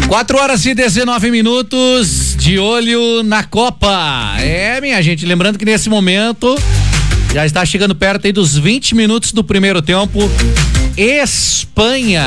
4h19, de olho na Copa. Minha gente, lembrando que nesse momento já está chegando perto aí dos 20 minutos do primeiro tempo. Espanha